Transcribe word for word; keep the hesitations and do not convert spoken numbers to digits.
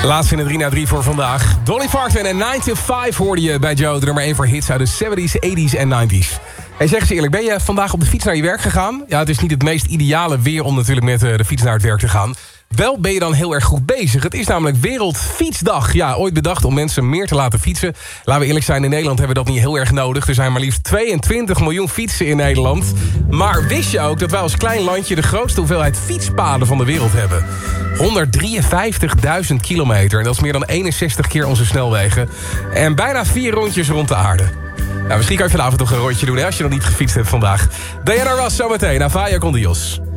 Laatst in de drie na drie voor vandaag. Dolly Parton en nine to five hoorde je bij Joe. De nummer één voor hits uit de zeventies, tachtiger en negentiger. Hey, zeg eens eerlijk, ben je vandaag op de fiets naar je werk gegaan? Ja, het is niet het meest ideale weer om natuurlijk met de fiets naar het werk te gaan. Wel ben je dan heel erg goed bezig. Het is namelijk Wereldfietsdag. Ja, ooit bedacht om mensen meer te laten fietsen. Laten we eerlijk zijn, in Nederland hebben we dat niet heel erg nodig. Er zijn maar liefst tweeëntwintig miljoen fietsen in Nederland. Maar wist je ook dat wij als klein landje de grootste hoeveelheid fietspaden van de wereld hebben? honderddrieënvijftigduizend kilometer. En dat is meer dan eenenzestig keer onze snelwegen. En bijna vier rondjes rond de aarde. Nou, misschien kan je vanavond nog een rondje doen, hè, als je nog niet gefietst hebt vandaag. Diana Ross zometeen, Avaya con Dios.